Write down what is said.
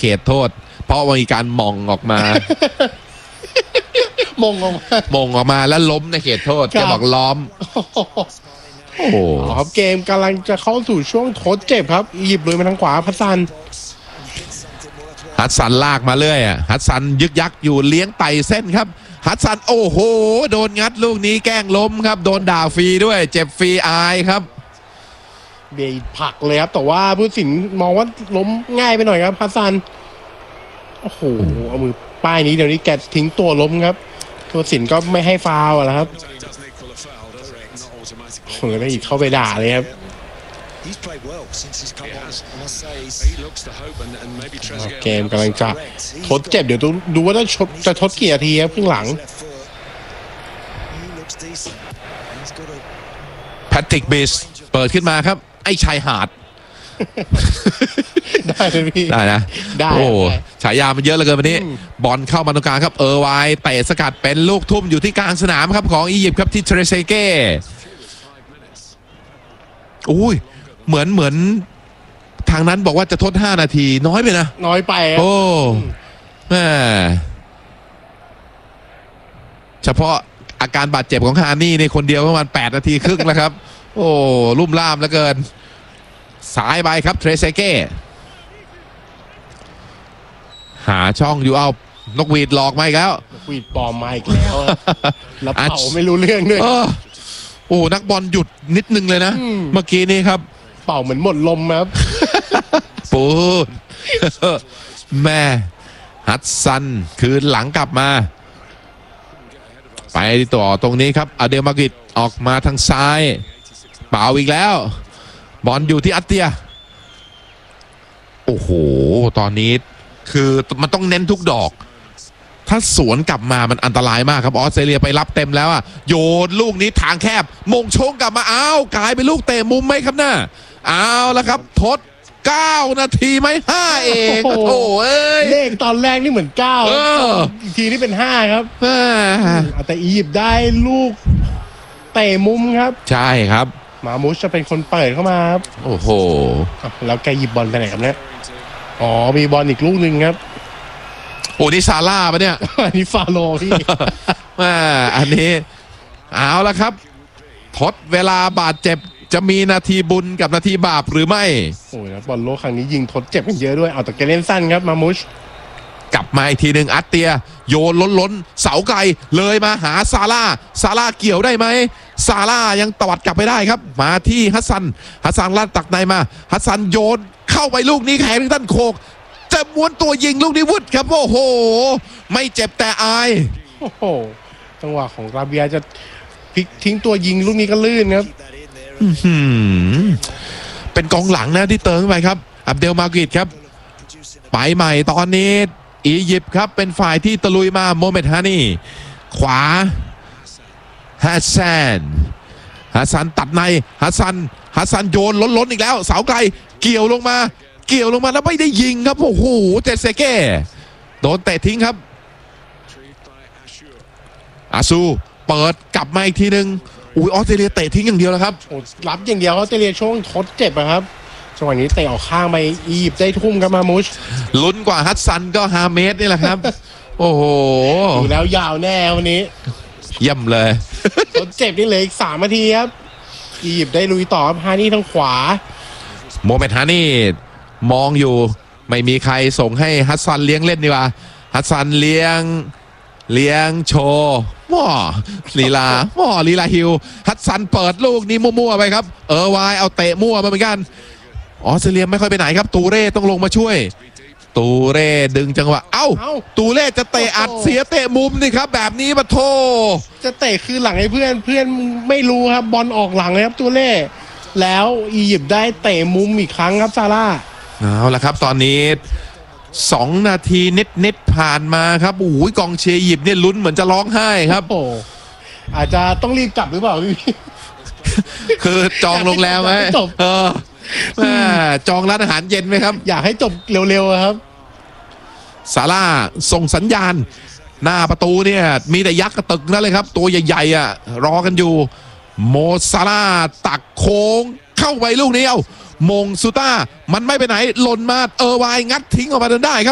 เขตโทษเพราะมีการมองออกมามงออกมาแล้วล้มในเขตโทษจะบอกล้อมโอ้โหครับเกมกำลังจะเข้าสู่ช่วงทดเจ็บครับอียิปต์เลยมาทางขวาฮัสซันลากมาเรื่อยฮัสซันยึกยักอยู่เลี้ยงไต่เส้นครับฮัสซันโอ้โหโดนงัดลูกนี้แกล้งล้มครับโดนด่าฟรีด้วยเจ็บฟรีอายครับเบียดผักเลยครับแต่ว่าผู้สินมองว่าล้มง่ายไปหน่อยครับฮัสซันโอ้โหเอามือป้ายนี้เดี๋ยวนี้แกทิ้งตัวล้มครับผู้สินก็ไม่ให้ฟาวล์แล้วครับโอ้โหแล้วอีกเข้าไปด่าเลยครับเกมกำลังจะทดเจ็บเดี๋ยวดูว่าจะทดกี่นาทีครับครึ่งหลังแพทริกบิสเปิดขึ้นมาครับไอ้ชายหาดได้เลยพี่ได้นะได้โอ้ฉายามันเยอะเหลือเกินวันนี้บอลเข้ามาตรงกลางครับไวเตะสกัดเป็นลูกทุ่มอยู่ที่กลางสนามครับของอียิปต์ครับที่เทรเซเก้อุ้ยเหมือนทางนั้นบอกว่าจะทด5นาทีน้อยไปนะน้อยไปโอ้แม่เฉพาะอาการบาดเจ็บของฮานี่ในคนเดียวประมาณ8นาทีครึ่งแล้วครับโอ้ลุ่มล่ามเหลือเกินสายไปครับเทรเซเก้หาช่องอยู่เอานกหวีดหลอกมาอีกแล้วนกหวีดปลอมมาอีกแล้วแล้วเป่าไม่รู้เรื่องด้วยโอ้นักบอลหยุดนิดนึงเลยนะเมื่อกี้นี้ครับเป่าเหมือนหมดลมครับปูแม่ฮัตซันคืนหลังกลับมาไปต่อตรงนี้ครับอเดลมากิดออกมาทางซ้ายเป่าอีกแล้วบอลอยู่ที่อัตเตียโอ้โหตอนนี้คือมันต้องเน้นทุกดอกถ้าสวนกลับมามันอันตรายมากครับออสเตรเลียไปรับเต็มแล้วโยนลูกนี้ทางแคบมงชงกลับมากลายเป็นลูกเตะมุมไหมครับน่ะแล้วครับทด9นาทีไหม5เองโอ้โหเลขตอนแรกนี่เหมือน9อีกทีนี่เป็น5ครับแต่อียิปต์ได้ลูกเตะมุมครับใช่ครับมามุชจะเป็นคนเปิดเข้ามาครับโอ้โหแล้วแกหยิบบอลไปไหนครับเนี่ยมีบอลอีกลูกหนึ่งครับโอ้นี่ซาร่าปะเนี่ยอันนี้ฟาโลพี่อันนี้เอาละครับทดเวลาบาดเจ็บจะมีนาทีบุญกับนาทีบาปหรือไม่โอ้ยบอลโลกครั้งนี้ยิงทดเจ็บกันเยอะด้วยแต่แกเล่นสั้นครับมามุชกลับมาอีกทีหนึ่งอัตเตียโยนล้นเสาไกลเลยมาหาซาร่าเกี่ยวได้ไหมซาร่ายังตวัดกลับไปได้ครับมาที่ฮัสซันลาดตักในมาฮัสซันโยนเข้าไปลูกนี้แข็งท่านโคกจะม้วนตัวยิงลูกนี้วุดครับโอ้โหไม่เจ็บแต่อายโอ้โหจังหวะของราเบียจะพลิกทิ้งตัวยิงลูกนี้ก็ลื่นครับเป็นกองหลังนะที่เติมไปครับอับเดลมากิดครับไปใหม่ตอนนี้อียิปต์ครับเป็นฝ่ายที่ตะลุยมาโมเมดฮานี่ขวาฮัสซันตัดในฮัสซันโยนล้นอีกแล้วเสาไกลเกี่ยวลงมาแล้วไม่ได้ยิงครับโอ้โหเจเซเก้โดนเตะทิ้งครับอาซูเปิดกลับมาอีกทีนึงออสเตรเลียเตะทิ้งอย่างเดียวแล้วครับรับอย่างเดียวออสเตรเลียช่วงทดเจ็บครับจังหวะนี้เตะออกข้างไปอียิปต์ได้ทุ่มครับมามุชลุ้นกว่าฮัสซันก็5 เมตรนี่แหละครับโอ้โหดูแล้วยาวแน่วันนี้เยี่ยมเลยทดเจ็บนี่เหลืออีก3 นาทีครับอียิปต์ได้ลุยต่อครับฮานี่ทางขวาโมเมดฮานี่มองอยู่ไม่มีใครส่งให้ฮัสซันเลี้ยงเล่นดีกว่าฮัสซันเลี้ยงโชว์ลีลาฮิลฮัสซันเปิดลูกนี้มั่วๆไปครับวายเอาเตะมั่วมาเหมือนกันออสเตรเลียไม่ค่อยไปไหนครับตูเร่ต้องลงมาช่วยตูเร่ดึงจังหวะตูเร่จะเตะอัดเสียเตะมุมนี่ครับแบบนี้มาโทจะเตะคือหลังให้เพื่อนไม่รู้ครับบอลออกหลังเลยครับตูเร่แล้วอียิปต์ได้เตะมุมอีกครั้งครับซาร่าเอาละครับตอนนี้2 นาทีนิดผ่านมาครับโอ้ยกองเชียร์อียิปต์เนี่ยลุ้นเหมือนจะร้องไห้ครับโอ้อาจจะต้องรีบกลับหรือเปล่าพี่คือจองโรงแรมไหมจองร้านอาหารเย็นไหมครับอยากให้จบเร็วๆครับซาร่าส่งสัญญาณหน้าประตูเนี่ยมีแต่ยักษ์กระตึกนั่นเลยครับตัวใหญ่ๆรอกันอยู่โมซาร่าตักโค้งเข้าไปลูกนี้มงซูต้ามันไม่ไปไหนหล่นมาวายงัดทิ้งออกมาจนได้ครับ